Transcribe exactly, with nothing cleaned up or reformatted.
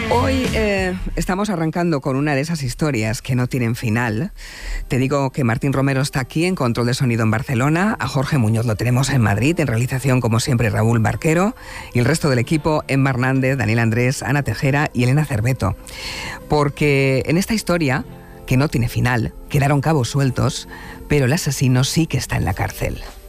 Hoy eh, estamos arrancando con una de esas historias que no tienen final. Te digo que Martín Romero está aquí en control de sonido en Barcelona, a Jorge Muñoz lo tenemos en Madrid, en realización como siempre Raúl Barquero, y el resto del equipo, Emma Hernández, Daniel Andrés, Ana Tejera y Elena Cerveto. Porque en esta historia, que no tiene final, quedaron cabos sueltos, pero el asesino sí que está en la cárcel.